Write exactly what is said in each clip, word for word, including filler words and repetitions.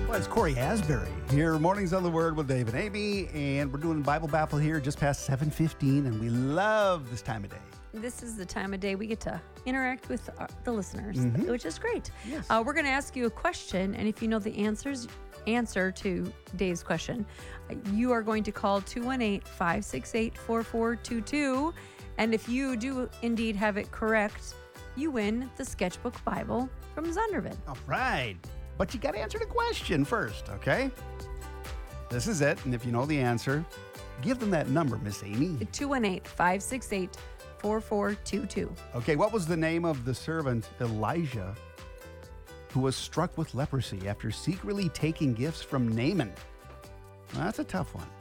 Well, it's Corey Asbury here, Mornings on the Word with Dave and Amy, and we're doing Bible Baffle here just past seven fifteen, and we love this time of day. This is the time of day we get to interact with our, the listeners, Mhm. which is great. Yes. Uh, we're going to ask you a question, and if you know the answers, answer to Dave's question, you are going to call two one eight, five six eight, four four two two, and if you do indeed have it correct, you win the Sketchbook Bible from Zondervan. All right. But you got to answer the question first, okay? This is it, and if you know the answer, give them that number, Miss Amy. two one eight, five six eight, four four two two. Okay, what was the name of the servant Elijah who was struck with leprosy after secretly taking gifts from Naaman? Well, that's a tough one.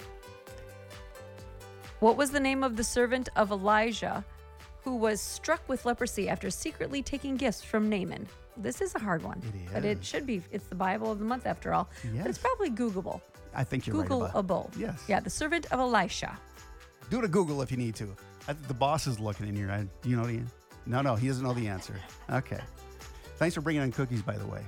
What was the name of the servant of Elijah who was struck with leprosy after secretly taking gifts from Naaman? This is a hard one. It But it is. should be. It's the Bible of the month after all. Yes. But it's probably Googleable. I think you're Google right about able. Yes. Yeah, the servant of Elisha. Do it a Google if you need to. I think the boss is looking in here. I, do you know the No, no, he doesn't know the answer. Okay. Thanks for bringing in cookies, by the way.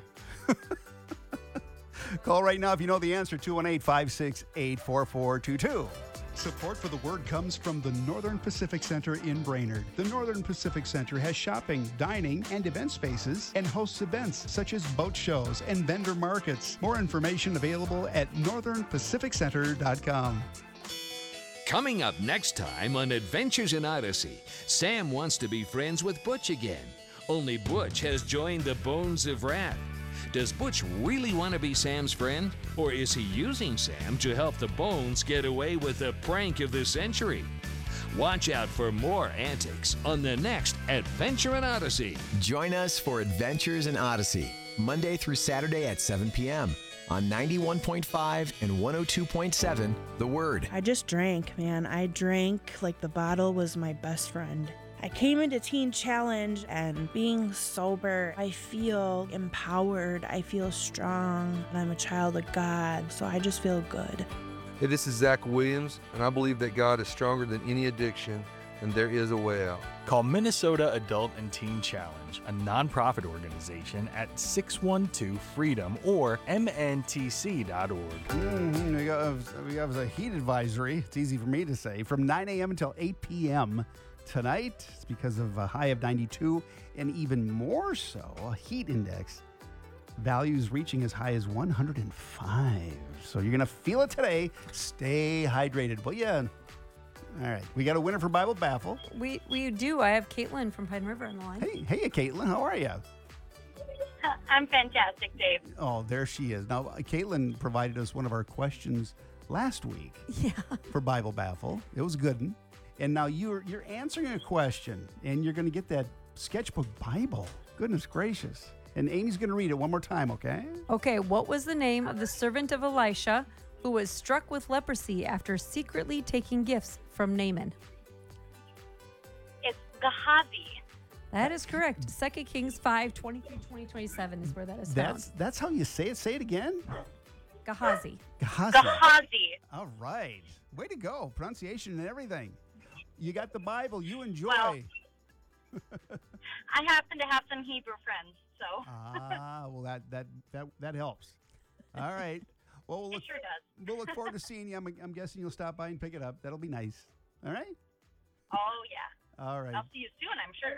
Call right now if you know the answer, two one eight, five six eight, four four two two. Support for the Word comes from the Northern Pacific Center in Brainerd. The Northern Pacific Center has shopping, dining, and event spaces and hosts events such as boat shows and vendor markets. More information available at northern pacific center dot com. Coming up next time on Adventures in Odyssey, Sam wants to be friends with Butch again. Only Butch has joined the Bones of Wrath. Does Butch really want to be Sam's friend? Or is he using Sam to help the Bones get away with the prank of the century? Watch out for more antics on the next Adventure in Odyssey. Join us for Adventures in Odyssey, Monday through Saturday at seven p.m. on ninety-one point five and one oh two point seven, The Word. I just drank, man. I drank like the bottle was my best friend. I came into Teen Challenge and being sober, I feel empowered, I feel strong, and I'm a child of God, so I just feel good. Hey, this is Zach Williams, and I believe that God is stronger than any addiction, and there is a way out. Call Minnesota Adult and Teen Challenge, a nonprofit organization, at six one two freedom or m n t c dot org. Mm-hmm. We got, we have a heat advisory. It's easy for me to say. From nine a.m. until eight p.m. tonight. It's because of a high of ninety-two, and even more so, a heat index values reaching as high as one hundred five. So you're going to feel it today. Stay hydrated. Well, yeah. All right. We got a winner for Bible Baffle. We we do. I have Caitlin from Pine River on the line. Hey, hey, Caitlin. How are you? I'm fantastic, Dave. Oh, there she is. Now, Caitlin provided us one of our questions last week Yeah. for Bible Baffle. It was a good one. And now you're you're answering a question, and you're going to get that sketchbook Bible. Goodness gracious. And Amy's going to read it one more time, okay? Okay, what was the name of the servant of Elisha who was struck with leprosy after secretly taking gifts from Naaman? It's Gehazi. That is correct. Second Kings five, twenty-three, twenty, twenty-seven is where that is That's found. that's how you say it. Say it again. Gehazi. Gehazi. Gehazi. All right. Way to go. Pronunciation and everything. You got the Bible. You enjoy. Well, I happen to have some Hebrew friends, so ah, well, that, that, that, that helps. All right. Well, we'll it look, sure does. we'll look forward to seeing you. I'm, I'm guessing you'll stop by and pick it up. That'll be nice. All right? Oh, yeah. All right. I'll see you soon, I'm sure.